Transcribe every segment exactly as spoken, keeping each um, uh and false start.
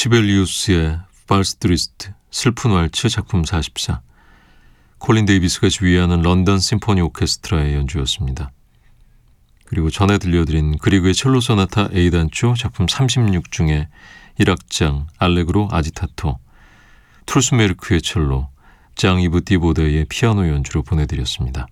시벨리우스의 발스트리스트 슬픈 왈츠 작품 사십사, 콜린 데이비스가 지휘하는 런던 심포니 오케스트라의 연주였습니다. 그리고 전에 들려드린 그리그의 첼로 소나타 A단조 작품 삼십육 중에 일 악장 알레그로 아지타토, 트루스메르크의 첼로, 장 이브 디보데의 피아노 연주로 보내드렸습니다.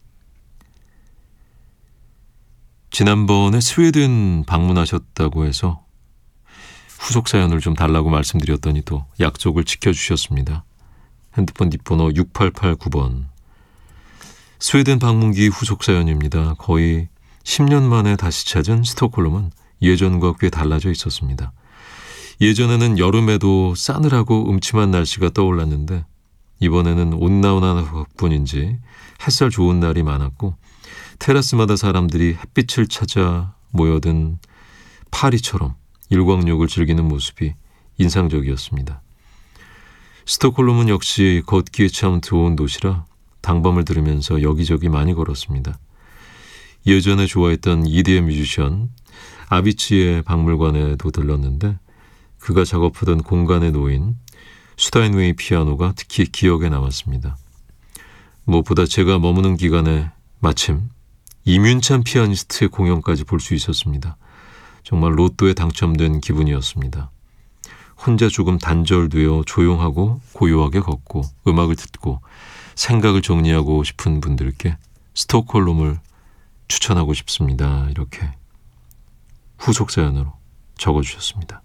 지난번에 스웨덴 방문하셨다고 해서 후속 사연을 좀 달라고 말씀드렸더니 또 약속을 지켜주셨습니다. 핸드폰 뒷번호 육팔팔구 번. 스웨덴 방문기 후속 사연입니다. 거의 십 년 만에 다시 찾은 스톡홀름은 예전과 꽤 달라져 있었습니다. 예전에는 여름에도 싸늘하고 음침한 날씨가 떠올랐는데 이번에는 온나온한 덕분인지 햇살 좋은 날이 많았고 테라스마다 사람들이 햇빛을 찾아 모여든 파리처럼 일광욕을 즐기는 모습이 인상적이었습니다. 스톡홀름은 역시 걷기에 참 좋은 도시라 당밤을 들으면서 여기저기 많이 걸었습니다. 예전에 좋아했던 이디엠 뮤지션 아비치의 박물관에도 들렀는데 그가 작업하던 공간에 놓인 슈타인웨이 피아노가 특히 기억에 남았습니다. 무엇보다 제가 머무는 기간에 마침 임윤찬 피아니스트의 공연까지 볼 수 있었습니다. 정말 로또에 당첨된 기분이었습니다. 혼자 조금 단절되어 조용하고 고요하게 걷고 음악을 듣고 생각을 정리하고 싶은 분들께 스톡홀름을 추천하고 싶습니다. 이렇게 후속 사연으로 적어주셨습니다.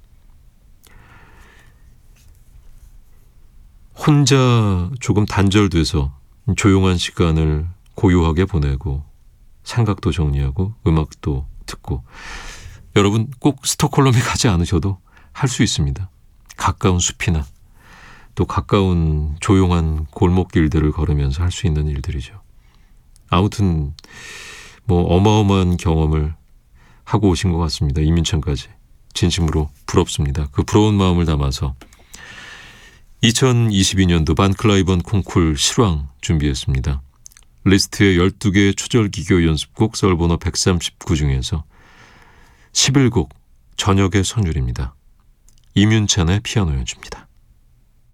혼자 조금 단절돼서 조용한 시간을 고요하게 보내고 생각도 정리하고 음악도 듣고, 여러분 꼭 스톡홀름에 가지 않으셔도 할 수 있습니다. 가까운 숲이나 또 가까운 조용한 골목길들을 걸으면서 할 수 있는 일들이죠. 아무튼 뭐 어마어마한 경험을 하고 오신 것 같습니다. 임윤찬까지. 진심으로 부럽습니다. 그 부러운 마음을 담아서 이천이십이 년도 반클라이번 콩쿨 실황 준비했습니다. 리스트의 열두 개의 초절기교 연습곡 썰번호 백삼십구 중에서 십일 곡 저녁의 선율입니다. 임윤찬의 피아노 연주입니다.